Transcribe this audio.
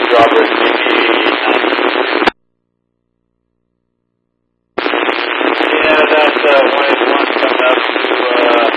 Robert, maybe 9. Yeah, that's 181 coming up to